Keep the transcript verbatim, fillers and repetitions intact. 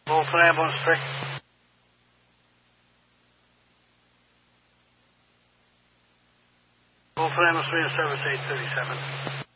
Roll for ambulance three. Roll for ambulance three to service eight thirty-seven.